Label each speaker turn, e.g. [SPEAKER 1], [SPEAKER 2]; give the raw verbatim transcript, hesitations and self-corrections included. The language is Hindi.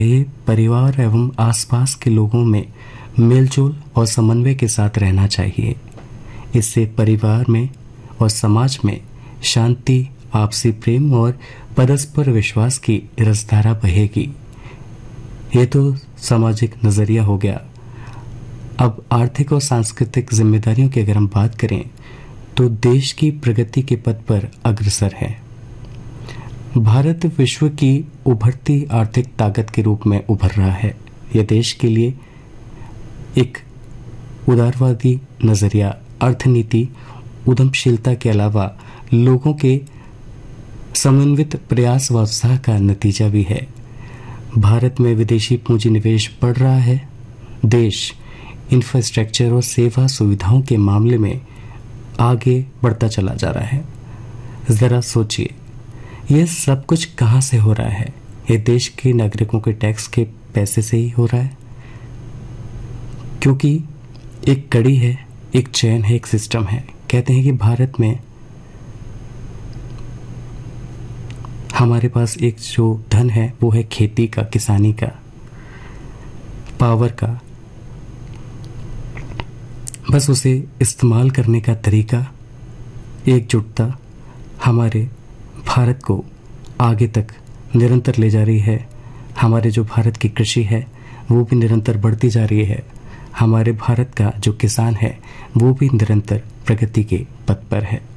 [SPEAKER 1] ये परिवार एवं आसपास के लोगों में मेलजोल और समन्वय के साथ रहना चाहिए। इससे परिवार में और समाज में शांति, आपसी प्रेम और परस्पर विश्वास की रसधारा बहेगी। ये तो सामाजिक नजरिया हो गया। अब आर्थिक और सांस्कृतिक जिम्मेदारियों की अगर हम बात करें तो देश की प्रगति के पथ पर अग्रसर है। भारत विश्व की उभरती आर्थिक ताकत के रूप में उभर रहा है। यह देश के लिए एक उदारवादी नजरिया, अर्थनीति, उद्यमशीलता के अलावा लोगों के समन्वित प्रयास व उत्साह का नतीजा भी है। भारत में विदेशी पूंजी निवेश बढ़ रहा है। देश इंफ्रास्ट्रक्चर और सेवा सुविधाओं के मामले में आगे बढ़ता चला जा रहा है। जरा सोचिए, यह सब कुछ कहां से हो रहा है? यह देश के नागरिकों के टैक्स के पैसे से ही हो रहा है, क्योंकि एक कड़ी है, एक चैन है, एक सिस्टम है। कहते हैं कि भारत में हमारे पास एक जो धन है वो है खेती का, किसानी का, पावर का। बस उसे इस्तेमाल करने का तरीका, एकजुटता हमारे भारत को आगे तक निरंतर ले जा रही है। हमारे जो भारत की कृषि है वो भी निरंतर बढ़ती जा रही है। हमारे भारत का जो किसान है वो भी निरंतर प्रगति के पथ पर है।